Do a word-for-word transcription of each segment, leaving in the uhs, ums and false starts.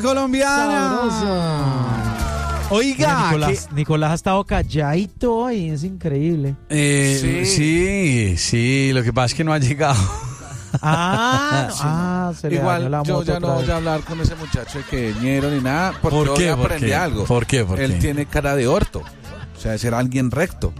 colombiana. Sabroso. Oiga, Nicolás, Nicolás ha estado calladito hoy, es increíble. Eh, sí. sí, sí, lo que pasa es que no ha llegado. Ah, no, sí. ah se le Igual la yo moto ya no otra voy vez. a hablar con ese muchacho de que ñero ni nada, porque ¿Por yo qué? hoy ¿Por aprendí qué? algo. ¿Por qué? ¿Por Él qué? tiene cara de orto, o sea, de ser alguien recto.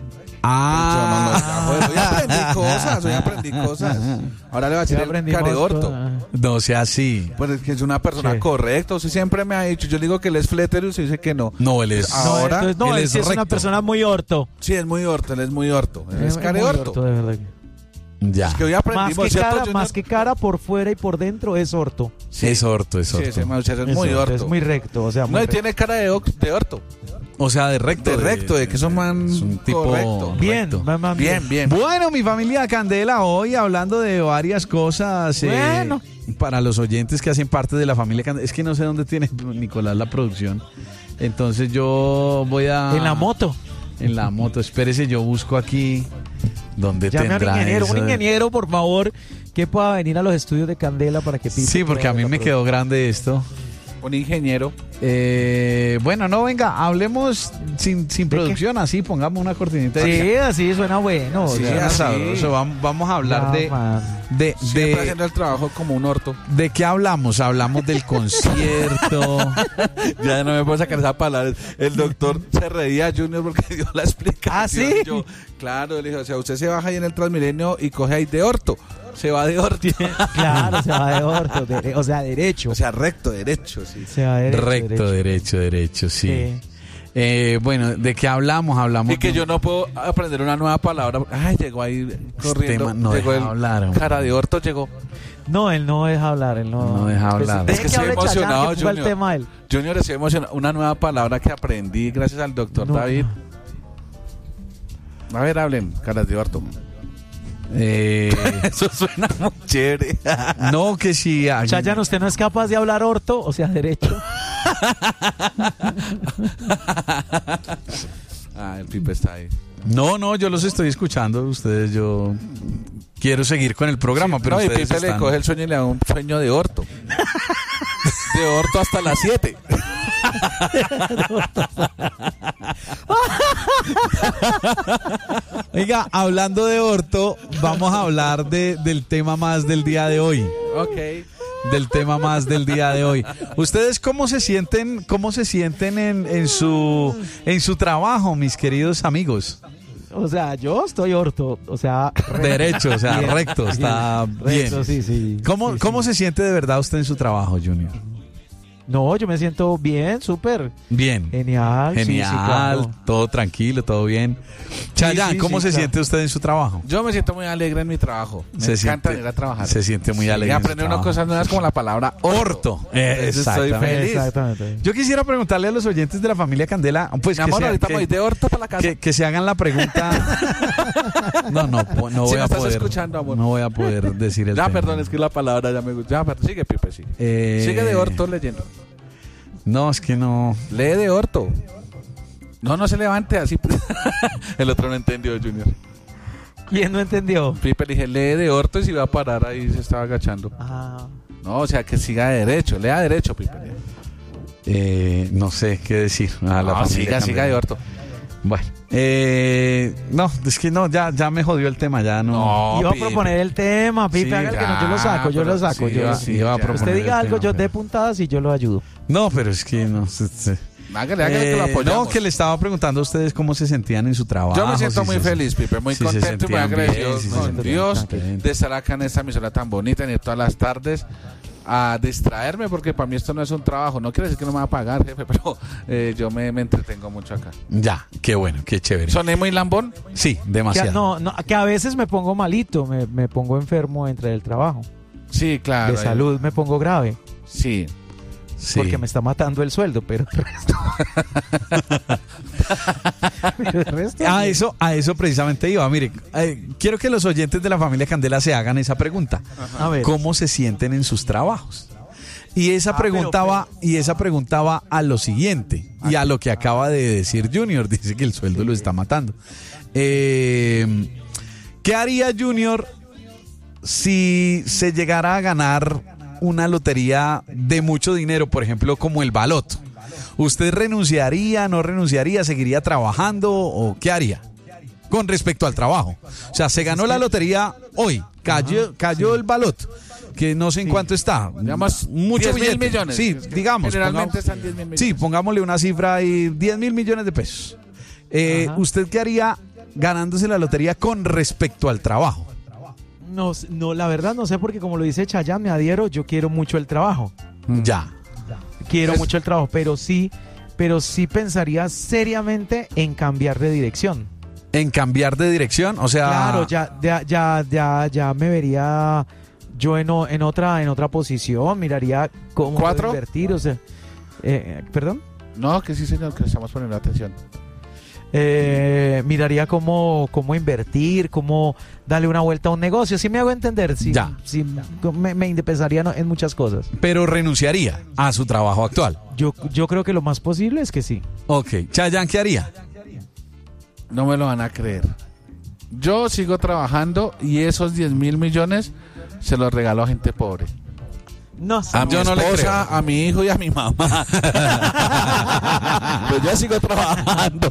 Ah, Yo no, no, hoy aprendí cosas, hoy aprendí cosas. Ahora le va a decir Ya el aprendimos cara de orto. todo. no sea así. Pues es que es una persona Sí. correcta. Usted siempre me ha dicho, yo le digo que él es fleter y usted dice que no. No, él es. Ah, No, ahora, entonces, no, él él es sí es una recto. persona muy orto. Sí, es muy orto, él es muy orto. Él es cara de muy orto. de verdad. Ya. Es que hoy Más aprendimos, que, ¿cierto, cara, Junior? más que cara, por fuera y por dentro es orto. Sí. Es orto, es Sí, orto. ese muchacho es Es muy orto. Es muy recto, o sea, muy No, y recto. tiene cara de, ox- de orto. O sea, de recto. De recto, de que es un man es un tipo correcto. Bien, recto. más, más bien. Bien, bien. Bueno, mi familia Candela, hoy hablando de varias cosas. eh, Bueno. para los oyentes que hacen parte de la familia Candela. Es que no sé dónde tiene Nicolás la producción. Entonces yo voy a. En la moto. En la moto. Espérese, yo busco aquí. ¿Dónde Llame a un tendrá ingeniero, eso un de- ingeniero, por favor, que pueda venir a los estudios de Candela para que Pipe Sí, porque a mí pueda me la quedó grande esto. Un ingeniero. Eh, bueno, no, venga, hablemos sin, sin ¿De producción, así, pongamos una cortinita. Sí, así suena bueno. Sí, o sea, suena así. sabroso. Vamos, vamos a hablar ya, de, man. de, Siempre de, haciendo el trabajo como un orto. ¿de qué hablamos? Hablamos del concierto. Ya no me puedo sacar esa palabra. El doctor se reía, Junior, porque dio la explicación. ¿Ah, sí? Yo, claro, le dije, o sea, usted se baja ahí en el Transmilenio y coge ahí de orto. Se va de orto. Claro, se va de orto, de- o sea, derecho. O sea, recto, derecho, sí. se va derecho, Recto, derecho, derecho, sí. Sí. Eh, bueno, ¿de qué hablamos? Hablamos Y que de- yo no puedo aprender una nueva palabra. Ay, llegó ahí corriendo. Este man no llegó deja hablar, hombre. cara de orto, llegó. No, él no deja hablar, él no. No deja hablar. Pues, Es que deje estoy hable Chayanne, emocionado, que ponga el Junior. tema él. Junior, estoy emocionado. Una nueva palabra que aprendí gracias al doctor No. David. A ver, hablen, caras de orto. Eh, Eso suena muy chévere. no, que si... alguien- Chayanne, ¿usted no es capaz de hablar orto? O sea, derecho. Ah, el Pipe está ahí. No, no, yo los estoy escuchando. Ustedes, yo quiero seguir con el programa, pero no, y ustedes Pipe le están- coge el sueño y le da un sueño de orto. De orto hasta las siete. Oiga, hablando de orto, vamos a hablar de, del tema más del día de hoy. Ok. Del tema más del día de hoy. ¿Ustedes cómo se sienten, cómo se sienten en, en su en su trabajo, mis queridos amigos? O sea, yo estoy orto. O sea, recto. Derecho, o sea, Bien. recto, está bien. Recto, sí, sí. ¿Cómo, Sí, cómo sí. se siente de verdad usted en su trabajo, Junior? No, yo me siento bien, súper. Bien. Genial. sí, sí, Genial, claro. todo tranquilo, todo bien. Chayanne, sí, ¿cómo sí, se claro. siente usted en su trabajo? Yo me siento muy alegre en mi trabajo. Me Se encanta siente- ir a trabajar. se siente muy alegre Y en su aprender unas trabajo. cosas nuevas como la palabra orto. Orto. Eh, Entonces estoy exactamente. feliz. Exactamente. Yo quisiera preguntarle a los oyentes de la familia Candela, pues Mi que, amor, se, ahorita que- me voy de orto para la casa. que- que se hagan la pregunta. No, no, po- no Si voy me a estás poder. escuchando, amor. No voy a poder decir el Ya, tema. perdón, es que la palabra ya me gusta. Ya, perdón, sigue, Pipe, sigue. Eh, Sigue de orto leyendo. No, es que no. Lee de orto. No, no se levante así. El otro no entendió, Junior. ¿Quién no entendió? Pipe le dije, lee de orto y se iba a parar ahí, se estaba agachando. Ah, No, o sea, que siga de derecho. Lea derecho, Pipe. Eh, no sé qué decir. A la No, familia siga, Candela. siga de orto. Bueno, eh, no, es que no, ya, ya me jodió el tema, ya no. iba a Pipe. proponer el tema, Pipe, Sí, hágale que no, yo ya, lo saco, yo pero lo saco. sí, yo, sí, iba a ya. proponer Usted diga el algo, tema, yo pero- de puntadas y yo lo ayudo. No, pero es que no. se- se- Hágale, hágale que lo Eh, apoyamos. no, que le estaba preguntando a ustedes cómo se sentían en su trabajo. Yo me siento si muy se- feliz, Pipe, muy si se contento y muy sentían agradecido bien, si se con sentían Dios contentos. de estar acá en esta emisora tan bonita, ni todas las tardes a distraerme, porque para mí esto no es un trabajo. No quiere decir que no me va a pagar, jefe, pero eh, yo me, me entretengo mucho acá. Ya, qué bueno, qué chévere. ¿Soné muy lambón? Sí, Que, demasiado. a- no, no, que a veces me pongo malito, me, me pongo enfermo entre el trabajo. Sí, claro. de ahí- salud me pongo grave, Sí. Sí. porque me está matando el sueldo, pero el resto... Pero el resto A bien. eso, a eso precisamente iba. Mire, eh, quiero que los oyentes de la familia Candela se hagan esa pregunta. A ver. ¿Cómo se sienten en sus trabajos? Y esa Ah, pregunta pero- va, y esa pregunta va a lo siguiente, y a lo que acaba de decir Junior, dice que el sueldo lo está matando. Eh, ¿Qué haría Junior si se llegara a ganar una lotería de mucho dinero, por ejemplo, como el Baloto. ¿Usted renunciaría, no renunciaría, seguiría trabajando o qué haría con respecto al trabajo? O sea, se ganó la lotería hoy, cayó, cayó el Baloto, que no sé en cuánto está. Digamos, mucho diez mil billete. millones. Sí, digamos. Generalmente pongamos- están diez mil millones. Sí, pongámosle una cifra ahí, diez mil millones de pesos. Eh, Ajá. ¿Usted qué haría ganándose la lotería con respecto al trabajo? No, s- no, la verdad no sé porque como lo dice Chayanne, me adhiero, yo quiero mucho el trabajo. Ya. Quiero Es- mucho el trabajo, pero sí, pero sí pensaría seriamente en cambiar de dirección. En cambiar de dirección, o sea... Claro, ya, ya, ya, ya, ya me vería yo en, o- en otra, en otra posición, miraría cómo puedo ¿Cuatro? invertir, o sea, eh, perdón. No, que sí, señor, que le estamos poniendo atención. Eh, miraría cómo, cómo invertir, cómo darle una vuelta a un negocio. Si me hago entender, sí, Ya. sí, me, me indepensaría en, en muchas cosas. Pero renunciaría a su trabajo actual. Yo, yo creo que lo más posible es que sí. Ok. Chayanne, ¿qué haría? No me lo van a creer. Yo sigo trabajando y esos diez mil millones se los regalo a gente pobre. No sé. A mi Yo no le esposa, a mi hijo y a mi mamá. Pues yo sigo trabajando.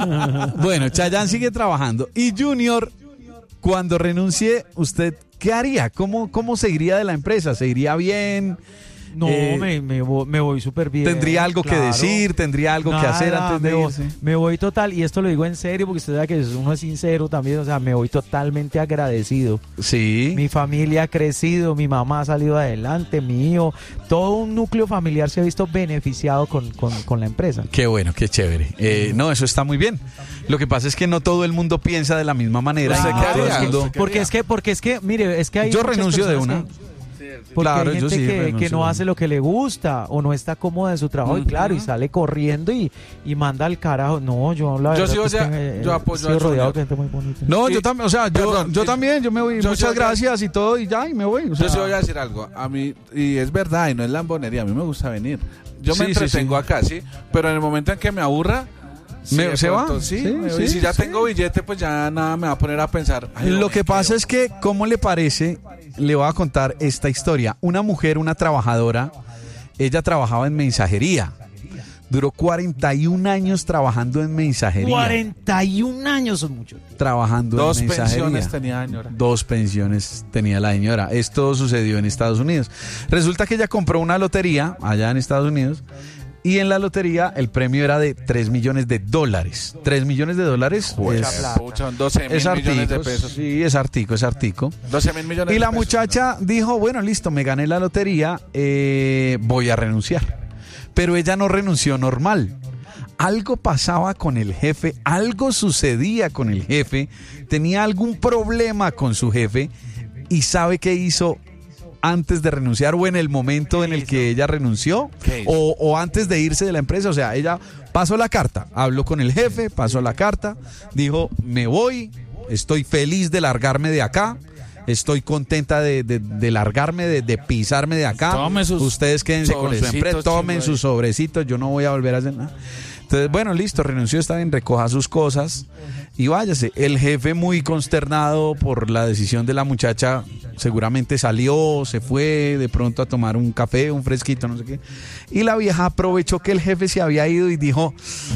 Bueno, Chayanne sigue trabajando. Y Junior, cuando renuncie, ¿usted qué haría? ¿Cómo, cómo seguiría de la empresa? ¿Seguiría bien? No, Eh, me, me voy, me voy súper bien. ¿Tendría algo que claro. decir? ¿Tendría algo que Nada, hacer antes de me voy- irse? Me voy total, y esto lo digo en serio porque usted sabe que uno es sincero también, o sea, me voy totalmente agradecido. Sí. Mi familia ha crecido, mi mamá ha salido adelante, mi hijo, todo un núcleo familiar se ha visto beneficiado con, con, con la empresa. Qué bueno, qué chévere. Eh, no, eso está muy bien. Lo que pasa es que no todo el mundo piensa de la misma manera. ¿Usted y no qué todo el haría? mundo- ¿Usted qué Porque es que, porque es que, mire, es que hay Yo muchas renuncio de personas una. que- Porque Claro, hay yo gente sí que, renuncio que no de hace una. lo que le gusta o no está cómoda en su trabajo y Ujú. claro, y sale corriendo y, y manda al carajo. No, yo la Yo verdad sí, o que sea, es que, eh, yo apoyo he sido a rodeado Junior. de gente muy bonita. No, Y- yo también, o sea, yo, Perdón, yo y- también, yo me voy, yo- muchas yo- gracias y todo, y ya, y me voy. o sea. Yo sí voy a decir algo. A mí, y es verdad, y no es lambonería, a mí me gusta venir. Yo Sí, me sí, entretengo sí. acá, sí, pero en el momento en que me aburra, sí, Me- de ¿se va? pronto, Sí, Sí, me- sí, y si ya sí. tengo billete, pues ya nada me va a poner a pensar. ay, Lo no, que me pasa quedo. es que, ¿cómo le parece? Le voy a contar esta historia. Una mujer, una trabajadora, ella trabajaba en mensajería. Duró cuarenta y un años trabajando en mensajería. cuarenta y un años son muchos. Trabajando Dos en mensajería. pensiones tenía señora. Dos pensiones tenía la señora. Esto sucedió en Estados Unidos. Resulta que ella compró una lotería allá en Estados Unidos y en la lotería el premio era de tres millones de dólares. tres millones de dólares Pucha, es, pucha, son doce mil es millones de artico. pesos. Sí, es artico, es artico. doce mil millones Y de la pesos, muchacha dijo, bueno, listo, me gané la lotería, eh, voy a renunciar. Pero ella no renunció normal. Algo pasaba con el jefe, algo sucedía con el jefe, tenía algún problema con su jefe y ¿sabe qué hizo antes de renunciar o en el momento en el que ella renunció ¿Qué hizo? o, o antes de irse de la empresa? O sea, ella pasó la carta, habló con el jefe, pasó la carta, dijo, me voy, estoy feliz de largarme de acá. Estoy contenta de, de, de largarme, de, de pisarme de acá. Tome sus Ustedes quédense con su sobrecitos, empresa, tomen chingüey. sus sobrecitos, yo no voy a volver a hacer nada. Entonces, bueno, listo, renunció, está bien, recoja sus cosas y váyase. El jefe muy consternado por la decisión de la muchacha, seguramente salió, se fue de pronto a tomar un café, un fresquito, no sé qué. Y la vieja aprovechó que el jefe se había ido y dijo,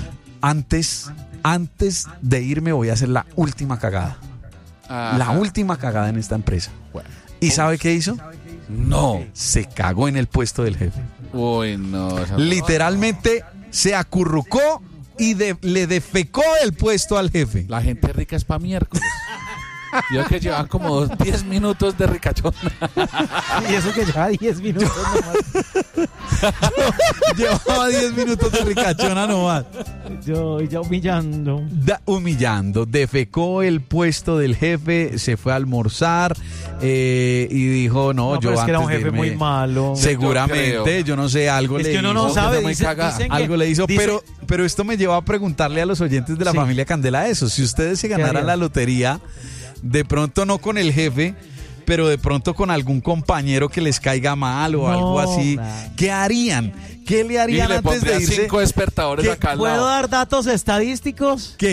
antes, antes de irme voy a hacer la última cagada. Ajá. La última cagada en esta empresa. Bueno. ¿Y sabe qué hizo? No. Se cagó en el puesto del jefe. Uy, no. esa- Literalmente se acurrucó y de- le defecó el puesto al jefe. La gente rica es para miércoles. Yo que llevan como diez minutos de ricachón. Y eso que lleva diez minutos nomás. Llevaba diez minutos de ricachona nomás. Yo ya humillando. Da- humillando, defecó el puesto del jefe, se fue a almorzar eh, y dijo, no, No, yo pero es que antes era un de jefe irme- muy malo. Seguramente, Yo creo. yo no sé, algo Es le que uno hizo. no sabe. muy Dicen, cagada. dicen que- Algo le hizo, dice- pero, pero esto me lleva a preguntarle a los oyentes de la Sí. familia Candela eso. Si ustedes se ganaran harían? la lotería, de pronto no con el jefe, pero de pronto con algún compañero que les caiga mal o No, algo así, nada. ¿qué harían? ¿Qué le Y harían le antes de pondría irse? cinco despertadores ¿Qué? acá al ¿Puedo lado. dar datos estadísticos? ¿Qué?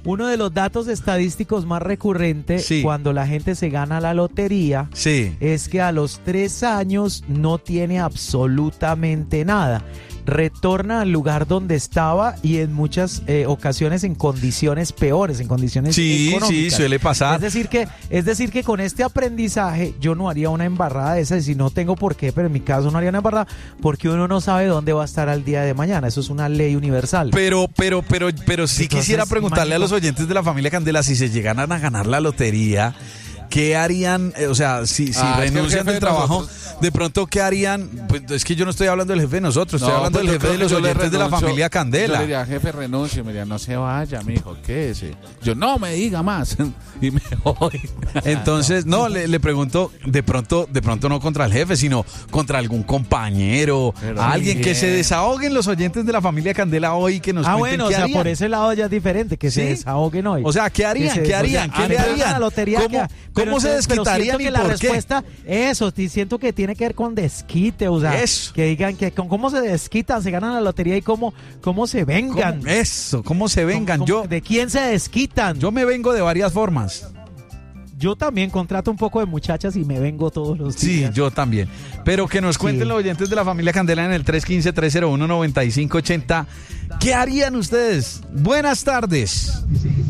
uno de los datos estadísticos más recurrentes Sí. cuando la gente se gana la lotería Sí. es que a los tres años no tiene absolutamente nada. Retorna al lugar donde estaba y en muchas eh, ocasiones en condiciones peores, en condiciones Sí, económicas. sí, suele pasar. Es decir que, es decir que con este aprendizaje yo no haría una embarrada de esa, y si no tengo por qué, pero en mi caso no haría una embarrada, porque uno no sabe dónde va a estar al día de mañana. Eso es una ley universal. Pero, pero, pero, pero sí Entonces, quisiera preguntarle a los imagínate. oyentes de la familia Candela si se llegaran a ganar la lotería, ¿qué harían? Eh, O sea, si, si Ah, es que el renuncian jefe del de trabajo, nosotros- de pronto, ¿qué harían? Pues es que yo no estoy hablando del jefe de nosotros, estoy No, hablando pues del yo jefe de creo los que yo le oyentes de la renuncio. familia Yo Candela. le diría, jefe, renuncio. Me diría, no se vaya, mijo, quédese. Yo, no me diga más. Y me voy. Entonces, no, le, le pregunto, de pronto, de pronto no contra el jefe, sino contra algún compañero, Pero alguien que bien. se desahoguen los oyentes de la familia Candela hoy, que nos Ah, cuenten bueno, o qué sea, harían. por ese lado ya es diferente, que se ¿Sí? desahoguen hoy. O sea, ¿qué harían? Que se- ¿Qué harían? o sea, ¿Qué le antes de harían? la lotería, ¿Cómo- ¿qué? Pero cómo se entonces- pero desquitarían siento y que la por qué? respuesta, eso, sí, siento que tiene que ver con desquite, o sea, Eso. que digan que con cómo se desquitan, se ganan la lotería y cómo, cómo se vengan. ¿Cómo? Eso, ¿cómo se vengan? ¿Cómo- Yo, cómo- ¿De quién se desquitan? yo me vengo de varias formas. Yo también contrato un poco de muchachas y me vengo todos los Sí, días. yo también. Pero que nos cuenten Sí. los oyentes de la familia Candela en el tres uno cinco, tres cero uno, nueve cinco ocho cero. ¿Qué harían ustedes? Buenas tardes.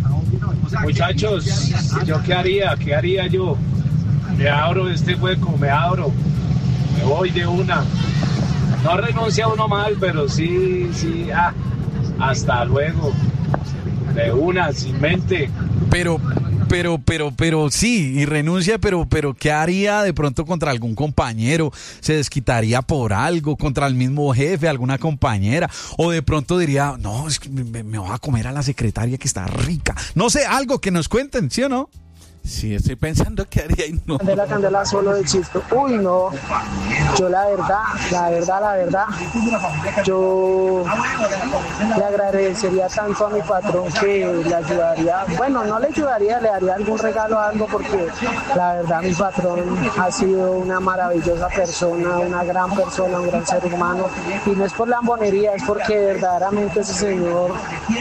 Muchachos, ¿yo qué haría? ¿Qué haría yo? Me abro este hueco, me abro, me voy de una. No renuncia uno mal, pero sí, sí, ah, hasta luego. De una, sin mente. Pero, pero, pero, pero sí, y renuncia, pero, pero, ¿qué haría de pronto contra algún compañero? ¿Se desquitaría por algo? ¿Contra el mismo jefe, alguna compañera? O de pronto diría, no, es que me, me voy a comer a la secretaria que está rica. No sé, algo que nos cuenten, ¿sí o no? Sí, estoy pensando qué haría y no. Candela, Candela, solo de chiste. Uy, no. Yo la verdad, la verdad, la verdad, yo le agradecería tanto a mi patrón que le ayudaría. Bueno, no le ayudaría, le daría algún regalo o algo porque la verdad mi patrón ha sido una maravillosa persona, una gran persona, un gran ser humano. Y no es por lambonería, es porque verdaderamente ese señor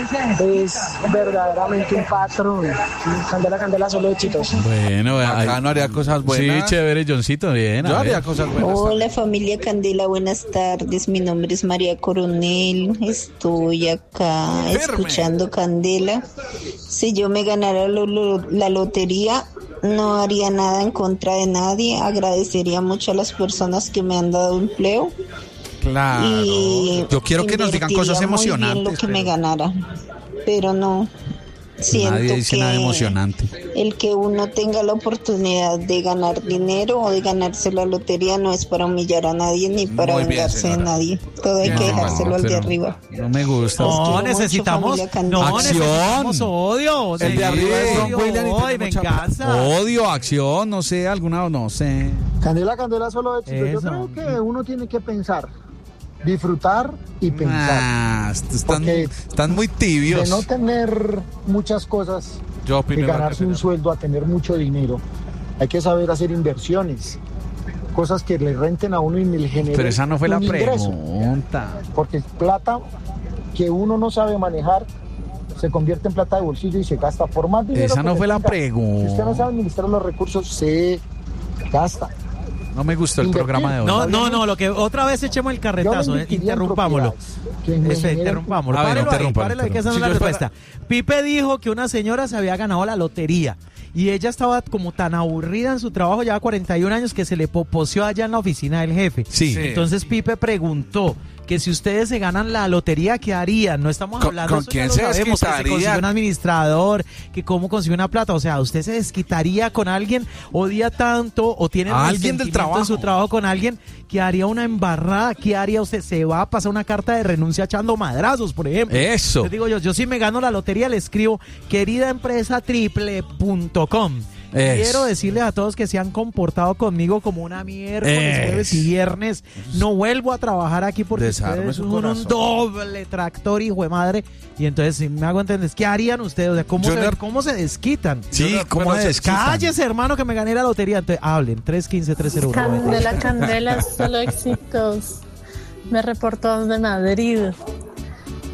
es verdaderamente un patrón. Candela, Candela, solo de chiste. Bueno, Acá no haría cosas buenas. Sí, chévere, Johncito, bien. Yo a haría ver. cosas buenas. Hola familia Candela, buenas tardes. Mi nombre es María Coronel. Estoy acá Firme. escuchando Candela. Si yo me ganara lo- lo- la lotería, no haría nada en contra de nadie. Agradecería mucho a las personas que me han dado empleo. Claro. Y Yo quiero que nos digan cosas invertiría muy bien emocionantes, lo que pero- me ganara. Pero no. Siento Nadie dice que nada emocionante. el que uno tenga la oportunidad de ganar dinero o de ganarse la lotería no es para humillar a nadie ni para Muy bien, vengarse de señora. nadie. Todo hay que No, dejárselo al de pero arriba. No me gusta. No, quiero necesitamos, mucho, familia Candela. no, Acción. necesitamos odio. El de arriba es Ron Williams y odio, tiene mucha venganza. Odio, acción, no sé, alguna, no sé. Candela, Candela, solo de chicos. Yo Eso. creo que uno tiene que pensar, disfrutar y pensar. Ah, est- están, Porque están muy De tibios. no tener muchas cosas, Yo de opino igual que ganarse un señor. sueldo a tener mucho dinero, hay que saber hacer inversiones, cosas que le renten a uno y le generen Pero esa no fue la un ingreso. pregunta. Porque plata que uno no sabe manejar se convierte en plata de bolsillo y se gasta por más dinero. Esa que no se fue la tenga. pregunta. Si usted no sabe administrar los recursos, se gasta. No me gustó el Invertir. programa de hoy. No, no, no, lo que otra vez echemos el Yo carretazo, me eh, invertiría en interrumpámoslo. propiedades que me Eso, generen- interrumpámoslo. A ver, Párelo ahí, interrumpa, párelo ahí, que esa no es la interrumpa. Si yo respuesta. Pipe dijo que una señora se había ganado la lotería y ella estaba como tan aburrida en su trabajo, ya cuarenta y un años, que se le poposeó allá en la oficina del jefe. Sí. Sí. Entonces Pipe preguntó que si ustedes se ganan la lotería, ¿qué harían? No estamos ¿Con- hablando, con eso ya quién lo se sabemos, que se desquitarían? consigue un administrador, que cómo consigue una plata. O sea, ¿usted se desquitaría con alguien, odia tanto o tiene A alguien del resentimiento trabajo. en su trabajo con alguien que haría una embarrada? ¿Qué haría usted? ¿Se va a pasar una carta de renuncia echando madrazos, por ejemplo? Eso. Les digo yo, yo si me gano la lotería le escribo querida empresa triple punto com. Es. Quiero decirles a todos que se han comportado conmigo como una miércoles, Es. jueves y viernes. No vuelvo a trabajar aquí porque Desarme ustedes su son un corazón. doble tractor, hijo de madre. Y entonces, si me hago entender, ¿qué harían ustedes? O sea, ¿cómo, Yo se, le- cómo se desquitan? Sí, Yo no- ¿cómo bueno, se se- desquitan? Cállese, hermano, que me gané la lotería. Entonces, hablen, tres uno cinco, tres cero uno. Candela, Candela, solo éxitos. Me reportó de Madrid.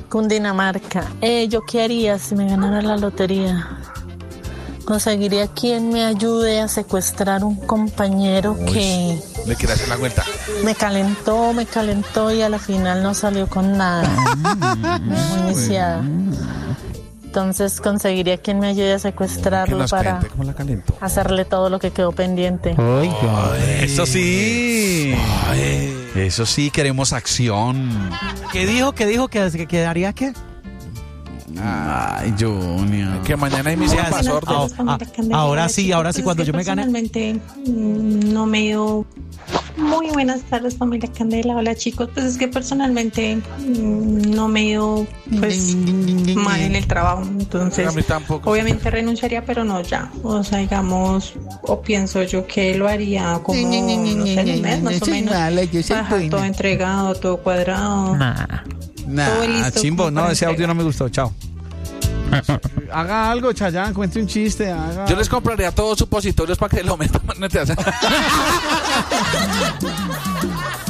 Cundinamarca. Eh, ¿yo qué haría si me ganara la lotería? Conseguiría quien me ayude a secuestrar un compañero Uy, que le quiere hacer la vuelta. me calentó, me calentó y a la final no salió con nada. Me dejó iniciada. Entonces conseguiría quien me ayude a Que secuestrarlo nos para cuente cómo la calentó. hacerle todo lo que quedó pendiente. Eso sí. Eso sí, queremos acción. ¿Qué dijo? ¿Qué dijo? ¿Que, que quedaría qué? Ay, Junior. Que mañana hay misión Ya, para sí. sordos. Ah, ah, ahora sí, ahora sí, cuando yo me gane. Personalmente mm, no me he ido. Muy buenas tardes, familia Candela. Hola, chicos. Pues es que personalmente mm, no me he ido pues mal en el trabajo. Entonces, A mí tampoco. obviamente renunciaría, pero no ya. O sea, digamos, o pienso yo que lo haría como, no sé, en un mes más o menos. Para dejar todo entregado, todo cuadrado. Nah. Nah, Todo listo chimbo, como no, para ese audio entregar. no me gustó, chao. Haga algo, Chayanne, cuente un chiste. Haga... Yo les compraría todos supositorios para que lo metan. No te hacen.